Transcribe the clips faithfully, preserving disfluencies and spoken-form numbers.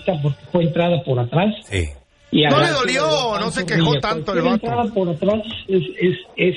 molesta porque fue entrada por atrás. Sí. Y no le dolió, no se quejó tanto el vato. Entrada por atrás es, es, es,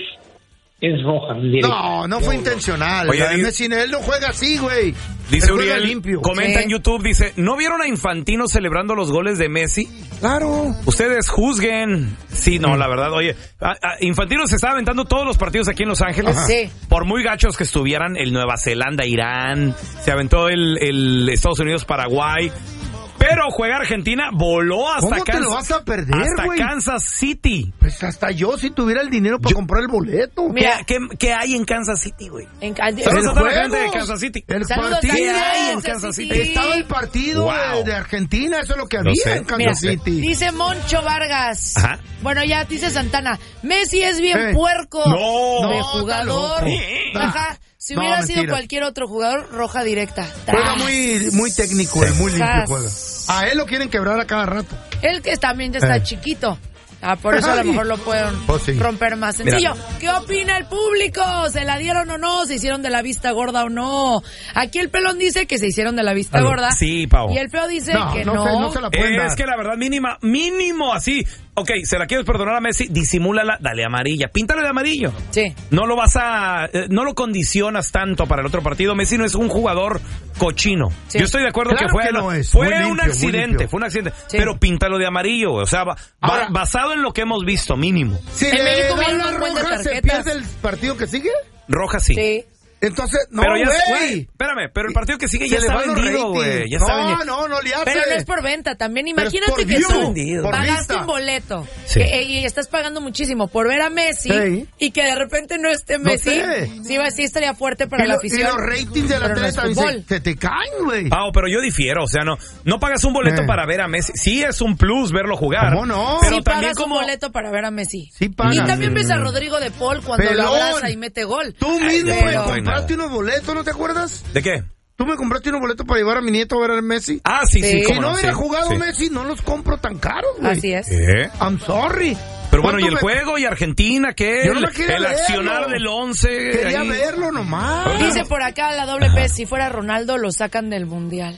es roja. Directa. No, no fue intencional. Oye, Oye, Messi, él no juega así, güey. Dice él juega Uriel, limpio. comenta Sí. en YouTube, dice, ¿no vieron a Infantino celebrando los goles de Messi? Claro. Ustedes juzguen. Sí, no, la verdad, oye, a, a Infantino se estaba aventando todos los partidos aquí en Los Ángeles. Ajá. Sí. Por muy gachos que estuvieran, el Nueva Zelanda, Irán, se aventó el, el Estados Unidos, Paraguay. Pero juega Argentina, voló hasta ¿Cómo te Kansas, lo vas a perder, hasta güey? Kansas City. Pues hasta yo, si tuviera el dinero para Yo- comprar el boleto. Mira. ¿Qué, qué, qué hay en Kansas City, güey? En, Saludos El a toda la juego. gente de Kansas City. El Saludos partido. a ¿Qué hay en Kansas Kansas City? City? Estaba el partido Wow. de, de Argentina, eso es lo que Lo había sé. en Kansas Mira, City. dice Moncho Vargas. Ajá. Bueno, ya dice Santana. Messi es bien Eh. puerco. No. De No, jugador. está loco. Ajá. Si No, hubiera sido mentira. cualquier otro jugador, roja directa. Juega muy, muy técnico, él, muy limpio Sas. juega. A él lo quieren quebrar a cada rato. Él que también ya está Eh. chiquito. Ah, por eso a lo mejor lo pueden Pues sí. romper más sencillo. ¿Qué opina el público? ¿Se la dieron o no? ¿Se hicieron de la vista gorda o no? Aquí el pelón dice que se hicieron de la vista Aló. gorda. Sí, Pau. Y el feo dice No, que no, no. se, no se la pueden Es dar. que la verdad, mínima, mínimo así. Ok, se la quieres perdonar a Messi, disimúlala, dale amarilla, píntale de amarillo. Sí. No lo vas a, eh, no lo condicionas tanto para el otro partido. Messi no es un jugador cochino. Sí. Yo estoy de acuerdo Claro que fue, que no es. fue Muy limpio, un muy accidente, limpio. fue un accidente. Sí. Pero píntalo de amarillo, güey. O sea, ba- Ahora- ba- basado en lo que hemos visto, mínimo. Si En le México dan vienen la un buen de roja, ¿se tarjetas. pierde el partido que sigue? Roja sí. Sí. Entonces, no, pero ya, güey. güey, espérame, pero el partido que sigue Se ya le está van los vendido, ratings. güey. Ya está No, vendido. no, no le hace. Pero no es por venta, también Pero es imagínate por que view, tú vendido. por pagaste vista. un boleto Sí. que- y estás pagando muchísimo por ver a Messi Sí. y que de repente no esté No Messi. sé. Sí, va- sí estaría fuerte para y, la lo- afición. y los ratings de la pero no tele es también fútbol. se, se te caen, güey. Pau, pero yo difiero, o sea, no no pagas un boleto Eh. para ver a Messi. Sí es un plus verlo jugar. ¿Cómo no? Pero Sí también pagas como un boleto para ver a Messi. Sí pagas. Y también ves a Rodrigo de Paul cuando Pelón. lo abraza y mete gol. Tú mismo Ay, me no, compraste no. unos boletos, ¿no te acuerdas? ¿De qué? Tú me compraste unos boletos para llevar a mi nieto a ver a Messi. Ah, sí, sí, Sí. cómo Si no hubiera sí, jugado sí. Messi, no los compro tan caros, güey. Así es. ¿Eh? I'm sorry. Pero bueno, ¿y el ¿Cuánto me- juego? ¿Y Argentina? ¿Qué? Yo no El, me quería el verlo. accionar del once. Quería ahí. verlo nomás. Dice por acá la doble P, si fuera Ronaldo lo sacan del mundial.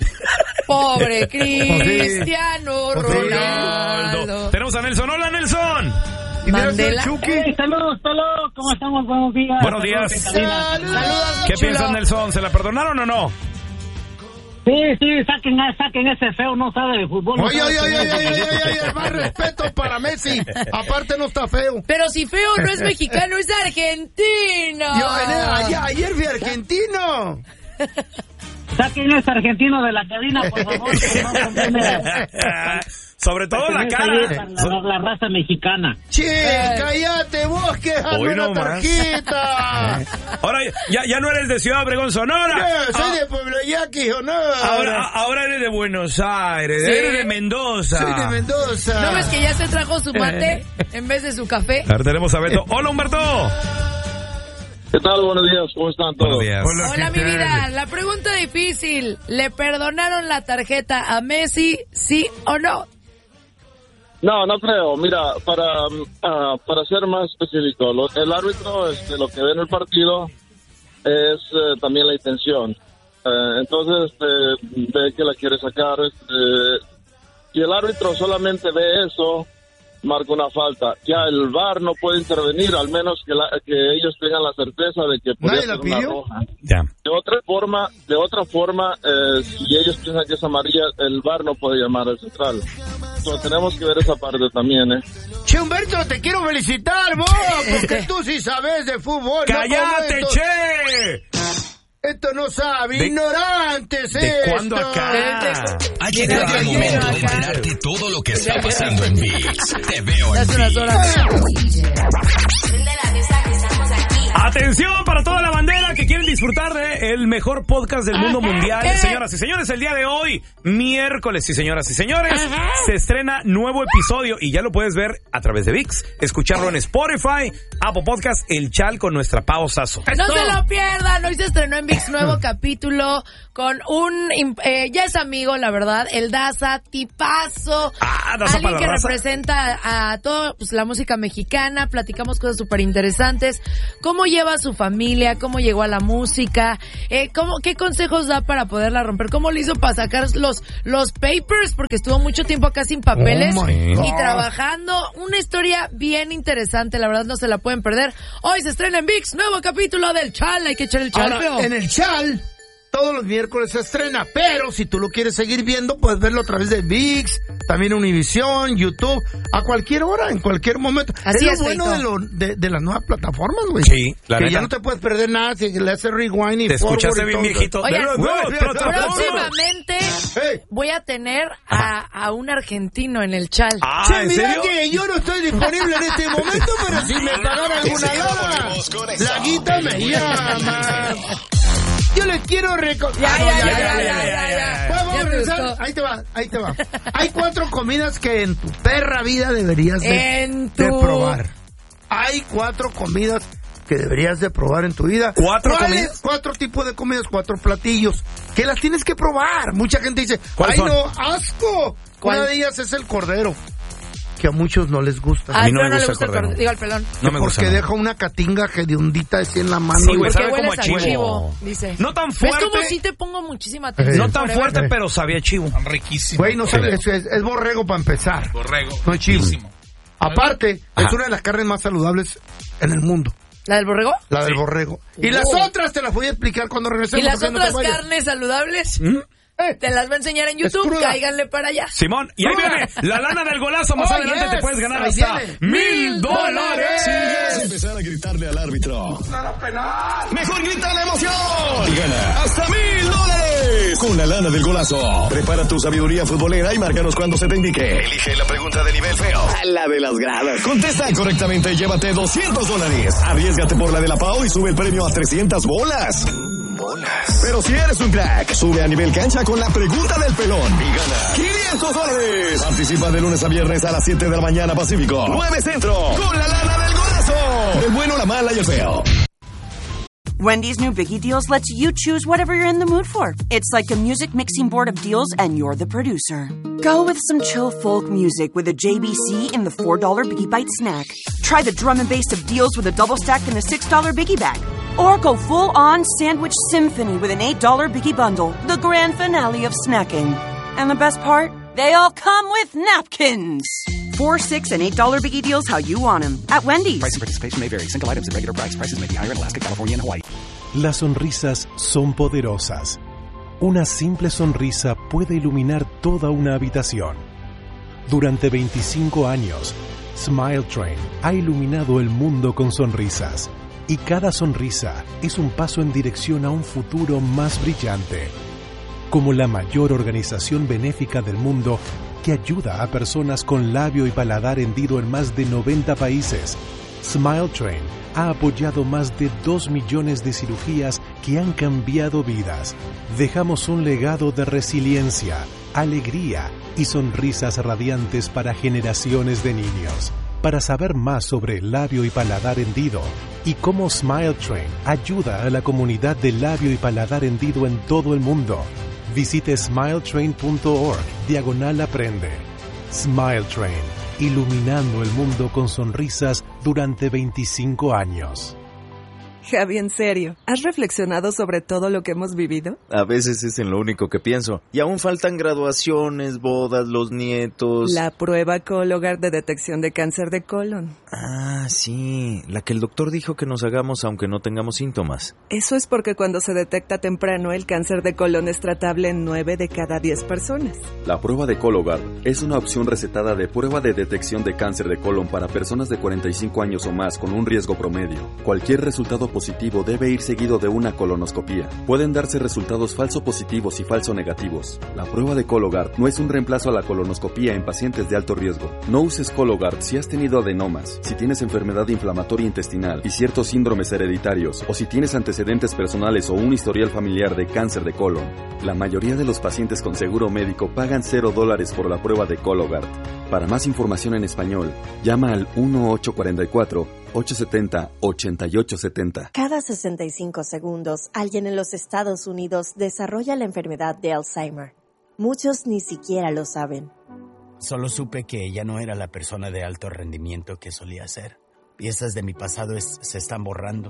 Pobre Cristiano Pues sí. Ronaldo. Tenemos a Nelson. Hola, Nelson. Y mira, Mandela. señor Chucky. Eh, saludos, saludos, ¿cómo estamos? Buenos días. Buenos días. Saludos, en cabina. Saludos, ¿Qué mi chulo. piensas, Nelson? ¿Se la perdonaron o no? Sí, sí, saquen, saquen ese feo, no sabe de fútbol. no Oye, sabe oye, oye, quién oye, es. oye, oye, oye, más respeto para Messi. Aparte no está feo. Pero si feo no es mexicano, es argentino. Yo ayer, ayer fui argentino. Saquen ese argentino de la cabina, por favor. que no conviene. Sobre todo la Pertenece cara. ahí para La, la raza mexicana. Che, cállate vos, que dame Hoy una no más. tarjeta. Ahora ya, ya no eres de Ciudad Obregón, Sonora. Yo soy Ah, de Pueblo Yaqui, ¿o no? ahora, ahora eres de Buenos Aires, Sí. eres de Mendoza. Soy de Mendoza. ¿No ves que ya se trajo su mate en vez de su café? Ahora tenemos a Beto. Hola, Humberto. ¿Qué tal? Buenos días, ¿cómo están todos? Buenos días. Hola, Hola, ¿qué mi tal? vida. La pregunta difícil. ¿Le perdonaron la tarjeta a Messi, sí o no? No, no creo. Mira, para ah, para ser más específico, lo- el árbitro este, lo que ve en el partido es eh, también la intención. Eh, entonces, este, ve que la quiere sacar. Este, si el árbitro solamente ve eso, marca una falta. Ya el V A R no puede intervenir, al menos que, la- que ellos tengan la certeza de que podría ¿Nadie la ser una pidió? roja. Ya. De otra forma, de otra forma, eh, si ellos piensan que es amarilla, el V A R no puede llamar al central. Entonces, tenemos que ver esa parte también, ¿eh? Che, Humberto, te quiero felicitar, vos, porque tú sí sabes de fútbol. no como ¡Cállate, estos- che! Esto no sabe, ¿De- ignorantes, ¿De esto. cuándo acá? Ha llegado el Llega momento de acá. enterarte todo lo que está pasando en ViX. Te veo en Hace unas ViX. horas. Atención para toda la bandera que quieren disfrutar de el mejor podcast del mundo mundial. Señoras y señores, el día de hoy, miércoles, sí señoras y señores, se estrena nuevo episodio y ya lo puedes ver a través de ViX, escucharlo en Spotify, Apple Podcast, El Chal con nuestra Pao Sasso. No se lo pierdan, hoy se estrenó en ViX nuevo capítulo con un, eh, ya es amigo, la verdad, el Daza, tipazo, Ah, Daza alguien para la que raza. representa a toda pues, la música mexicana, platicamos cosas súper interesantes, cómo lleva a su familia, cómo llegó a la música, eh, cómo, qué consejos da para poderla romper, cómo le hizo para sacar los, los papers, porque estuvo mucho tiempo acá sin papeles Oh my God. y trabajando. Una historia bien interesante, la verdad no se la pueden perder. Hoy se estrena en ViX, nuevo capítulo del Chal, hay que echar el chal, Ahora, feo. en el Chal, todos los miércoles se estrena, pero si tú lo quieres seguir viendo, puedes verlo a través de ViX, también Univision, YouTube, a cualquier hora, en cualquier momento. Así es es, lo bueno Feito. de, lo, de, de las nuevas plataformas, güey. Sí, la que neta. ya no te puedes perder nada si le haces rewind y Te forward escuchaste y bien, todo. viejito. Oigan, De las nuevas plataformas. Próximamente Hey. voy a tener a, a un argentino en el Chal. Ah, Che, ¿en mira serio? que yo no estoy disponible en este momento, pero si me pagaran alguna Enseguida lana, volvemos con eso. la guita me llama. Yo les quiero recordar. Ya, Ah, no, ya, ya, ya, ya, ya, ya, ya, ya, ya. ya. Vamos Ya a te regresar. gustó. Ahí te va, ahí te va. Hay cuatro comidas que en tu perra vida deberías de, En de tu- probar. Hay cuatro comidas que deberías de probar en tu vida. ¿Cuatro ¿Cuáles? comidas? Cuatro tipos de comidas, cuatro platillos que las tienes que probar. Mucha gente dice, ¿Cuáles ay son? no, asco. ¿Cuál? Una de ellas es el cordero, que a muchos no les gusta. A mí él no me no le gusta gusta el el cordero. cordero, digo al pelón. No me gusta. Porque no. deja una catinga hedondita así en la mano. Sí, güey, y- sabe Porque como hueles a a chivo. chivo, dice. No tan ¿Ves fuerte. como si te pongo muchísima atención? No tan Forever? fuerte, Eh. pero sabía chivo. Riquísimo. Güey, no sabe, es, es- es borrego para empezar. Borrego. No es chivo. Riquísimo. Aparte, Ajá. es una de las carnes más saludables en el mundo, ¿La del borrego? la del borrego. Y las otras te las voy a explicar cuando regresemos. ¿Y las porque no te otras vayas. carnes saludables? ¿Mm? Eh, Te las voy a enseñar en Es YouTube, cruda. cáiganle para allá. Simón, y ahí Cruda. viene la lana del golazo. Más Oh, adelante yes. te puedes ganar Ahí hasta viene. mil dólares. ¿Quieres empezar a gritarle al árbitro? Mejor grita la emoción y gana hasta mil dólares con la lana del golazo. Prepara tu sabiduría futbolera y márcanos cuando se te indique. Elige la pregunta de nivel feo, la de las gradas. Contesta correctamente y llévate doscientos dólares. Arriésgate por la de la Pau y sube el premio a trescientas bolas. Bolas. Pero si eres un crack, sube a nivel cancha con la pregunta del pelón y gana quinientos dólares. Participa de lunes a viernes a las siete de la mañana Pacífico, nueve Centro, con la lana del golazo. El bueno, la mala y el feo. Wendy's new Biggie Deals lets you choose whatever you're in the mood for. It's like a music mixing board of deals, and you're the producer. Go with some chill folk music with a J B C in the four dollar Biggie Bite snack. Try the drum and bass of deals with a double stack in the six dollar Biggie Bag. Or go full-on sandwich symphony with an eight dollar Biggie Bundle, the grand finale of snacking. And the best part? They all come with napkins. Four, six, and eight dollar Biggie Deals how you want them at Wendy's. Price and participation may vary. Single items at regular price. Prices may be higher in Alaska, California, and Hawaii. Las sonrisas son poderosas. Una simple sonrisa puede iluminar toda una habitación. Durante veinticinco años, Smile Train ha iluminado el mundo con sonrisas. Y cada sonrisa es un paso en dirección a un futuro más brillante. Como la mayor organización benéfica del mundo que ayuda a personas con labio y paladar hendido en más de noventa países, Smile Train ha apoyado más de dos millones de cirugías que han cambiado vidas. Dejamos un legado de resiliencia, alegría y sonrisas radiantes para generaciones de niños. Para saber más sobre el labio y paladar hendido y cómo Smile Train ayuda a la comunidad de labio y paladar hendido en todo el mundo, visite smiletrain punto org diagonal aprende. Smile Train, iluminando el mundo con sonrisas durante veinticinco años. Javi, en serio, ¿has reflexionado sobre todo lo que hemos vivido? A veces es en lo único que pienso. Y aún faltan graduaciones, bodas, los nietos... La prueba Cologuard de detección de cáncer de colon. Ah, sí, la que el doctor dijo que nos hagamos aunque no tengamos síntomas. Eso es porque cuando se detecta temprano, el cáncer de colon es tratable en nueve de cada diez personas. La prueba de Cologuard es una opción recetada de prueba de detección de cáncer de colon para personas de cuarenta y cinco años o más con un riesgo promedio. Cualquier resultado positivo debe ir seguido de una colonoscopía. Pueden darse resultados falso positivos y falso negativos. La prueba de Cologuard no es un reemplazo a la colonoscopía en pacientes de alto riesgo. No uses Cologuard si has tenido adenomas, si tienes enfermedad inflamatoria intestinal y ciertos síndromes hereditarios, o si tienes antecedentes personales o un historial familiar de cáncer de colon. La mayoría de los pacientes con seguro médico pagan cero dólares por la prueba de Cologuard. Para más información en español, llama al uno ocho cuatro cuatro, ocho siete cero, ocho ocho siete cero. Cada sesenta y cinco segundos, alguien en los Estados Unidos desarrolla la enfermedad de Alzheimer. Muchos ni siquiera lo saben. Solo supe que ella no era la persona de alto rendimiento que solía ser. Piezas de mi pasado es- se están borrando.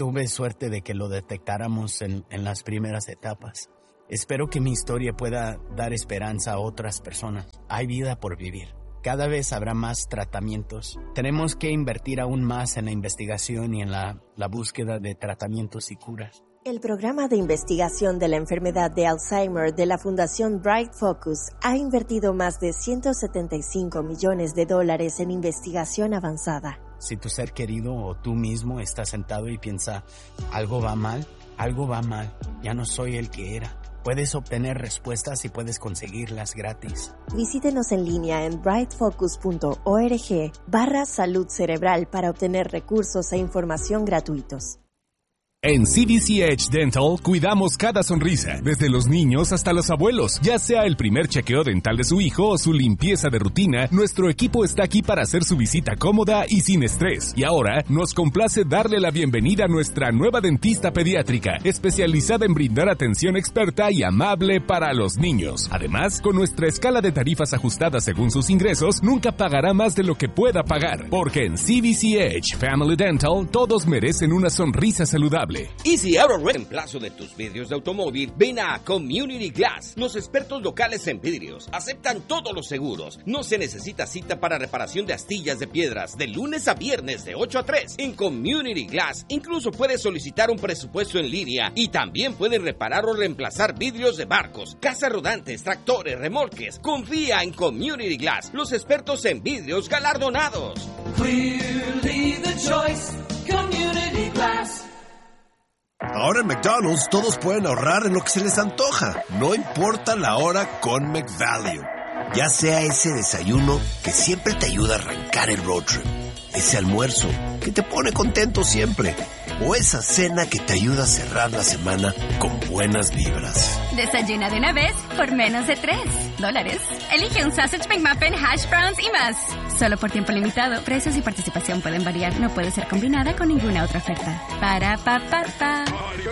tuve suerte de que lo detectáramos en, en las primeras etapas. Espero que mi historia pueda dar esperanza a otras personas. Hay vida por vivir. Cada vez habrá más tratamientos. Tenemos que invertir aún más en la investigación y en la, la búsqueda de tratamientos y curas. El programa de investigación de la enfermedad de Alzheimer de la Fundación Bright Focus ha invertido más de ciento setenta y cinco millones de dólares en investigación avanzada. Si tu ser querido o tú mismo estás sentado y piensa, algo va mal, algo va mal, ya no soy el que era. Puedes obtener respuestas y puedes conseguirlas gratis. Visítenos en línea en brightfocus punto org barra salud cerebral para obtener recursos e información gratuitos. En C D C Edge Dental cuidamos cada sonrisa, desde los niños hasta los abuelos. Ya sea el primer chequeo dental de su hijo o su limpieza de rutina, nuestro equipo está aquí para hacer su visita cómoda y sin estrés. Y ahora nos complace darle la bienvenida a nuestra nueva dentista pediátrica, especializada en brindar atención experta y amable para los niños. Además, con nuestra escala de tarifas ajustada según sus ingresos, nunca pagará más de lo que pueda pagar. Porque en C D C Edge Family Dental todos merecen una sonrisa saludable. Y si ahora reemplazo de tus vidrios de automóvil, ven a Community Glass. Los expertos locales en vidrios aceptan todos los seguros. No se necesita cita para reparación de astillas de piedras de lunes a viernes de ocho a tres. En Community Glass incluso puedes solicitar un presupuesto en línea y también pueden reparar o reemplazar vidrios de barcos, casas rodantes, tractores, remolques. Confía en Community Glass, los expertos en vidrios galardonados. Clearly the choice, Community Glass. Ahora en McDonald's todos pueden ahorrar en lo que se les antoja, no importa la hora con McValue. Ya sea ese desayuno que siempre te ayuda a arrancar el road trip, ese almuerzo que te pone contento siempre, o esa cena que te ayuda a cerrar la semana con buenas vibras. Desayuna de una vez por menos de tres dólares. Elige un Sausage McMuffin, hash browns y más. Solo por tiempo limitado. Precios y participación pueden variar. No puede ser combinada con ninguna otra oferta. Para pa pa pa.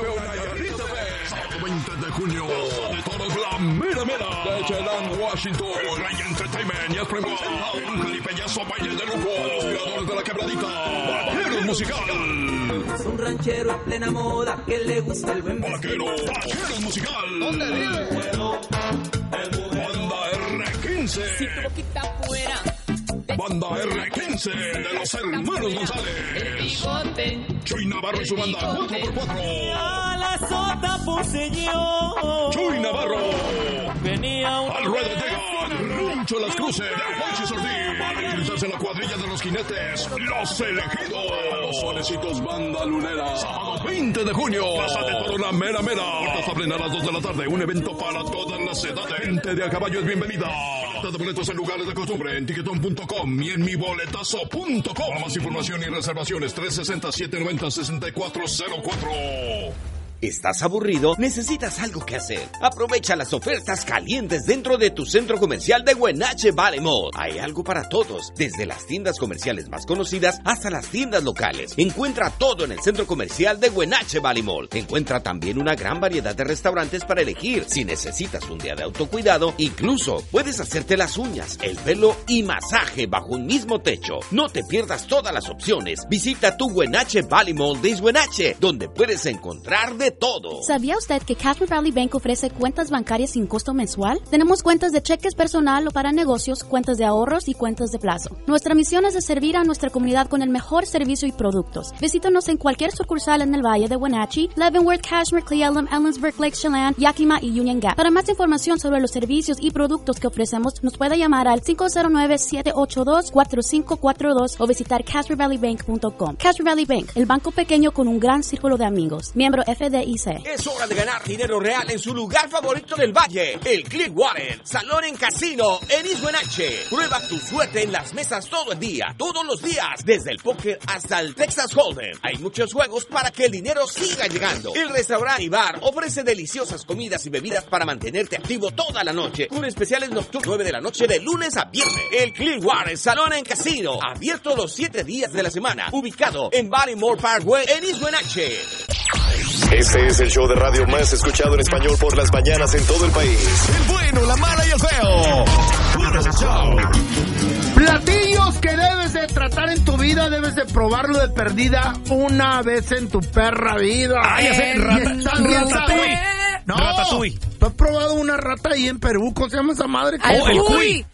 veinte de junio, de todos la mera mera de Chelan, Washington, el Rey Entertainment y el premio un jalipeñazo baile de lujo, los creadores de la quebradita, Vaqueros Musical. Es un ranchero en plena moda que le gusta el buen Vaquero, Vaqueros Musical. ¿Dónde vive? Banda R quince. Si tu boquita fuera. Banda R quince de los hermanos González. Chuy Navarro y su banda cuatro por cuatro. A la sota poseyó. Chuy Navarro. Venía un... Al ruedo llega Rancho Las Cruces de Juanchi Sordín. Para ingresarse en la cuadrilla de los jinetes, Los Elegidos. Los Solecito Banda Lunera. Sábado veinte de junio. Plaza de Toro La Mera Mera. Puertas abren a las dos de la tarde. Un evento para todas las edades. Gente de a caballo es bienvenida. Venta de boletos en lugares de costumbre en tiquetón punto com y en mi boletazo punto com. Para más información y reservaciones tres seis cero, siete nueve cero, seis cuatro cero cuatro. ¿Estás aburrido? ¿Necesitas algo que hacer? Aprovecha las ofertas calientes dentro de tu centro comercial de Wenatchee Valley Mall. Hay algo para todos, desde las tiendas comerciales más conocidas hasta las tiendas locales. Encuentra todo en el centro comercial de Wenatchee Valley Mall. Encuentra también una gran variedad de restaurantes para elegir. Si necesitas un día de autocuidado, incluso puedes hacerte las uñas, el pelo y masaje bajo un mismo techo. No te pierdas todas las opciones. Visita tu Wenatchee Valley Mall de Wenatchee, donde puedes encontrar de todo. ¿Sabía usted que Cashmere Valley Bank ofrece cuentas bancarias sin costo mensual? Tenemos cuentas de cheques personal o para negocios, cuentas de ahorros y cuentas de plazo. Nuestra misión es de servir a nuestra comunidad con el mejor servicio y productos. Visítanos en cualquier sucursal en el Valle de Wenatchee, Leavenworth, Cashmere, Cle Elum, Ellensburg, Lake Chelan, Yakima y Union Gap. Para más información sobre los servicios y productos que ofrecemos, nos puede llamar al cinco cero nueve, siete ocho dos, cuatro cinco cuatro dos o visitar cashmere valley bank punto com. Cashmere Valley Bank, el banco pequeño con un gran círculo de amigos. Miembro F D I C. Es hora de ganar dinero real en su lugar favorito del valle, el Clearwater Salón en Casino en East Wenatchee. Prueba tu suerte en las mesas todo el día, todos los días, desde el póker hasta el Texas Hold'em. Hay muchos juegos para que el dinero siga llegando. El restaurante y bar ofrece deliciosas comidas y bebidas para mantenerte activo toda la noche, con especiales nocturnos nueve de la noche de lunes a viernes. El Clearwater Salón en Casino, abierto los siete días de la semana, ubicado en Barrymore Parkway en East Wenatchee. Este es el show de radio más escuchado en español por las mañanas en todo el país. El bueno, la mala y el feo. Platillos que debes de tratar en tu vida, debes de probarlo de perdida una vez en tu perra vida. Ah, ya sé, rata, Y está bien ratatouille. sabroso. No, Ratatouille. ¿tú has probado una rata ahí en Perú? ¿Cómo se llama esa madre? Oh, el cuy.